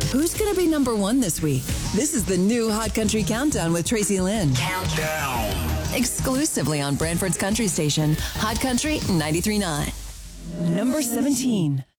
Who's going to be number one this week? This is the new Hot Country Countdown with Tracy Lynn. Countdown. Exclusively on Brantford's Country Station, Hot Country 93.9. Number 17.